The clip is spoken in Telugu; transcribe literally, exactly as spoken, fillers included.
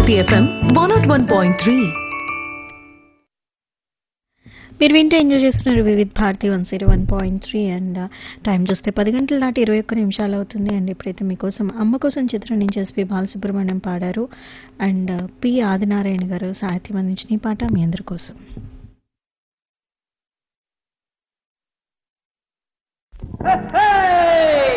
Bharati FM one not one point three. మీరు వింటే ఎంజాయ్ చేస్తున్నారు Vividh Bharati one zero one point three. And time చూస్తే పది గంటల దాటి ఇరవై ఒక్క నిమిషాలు అవుతుంది. అండ్ ఇప్పుడైతే మీకోసం అమ్మ కోసం చిత్రం నుంచి ఎస్పి బాలసుబ్రహ్మణ్యం పాడారు. అండ్ పి ఆదినారాయణ గారు సాహిత్యం అందించిన ఈ పాట మీ అందరి కోసం. Hey!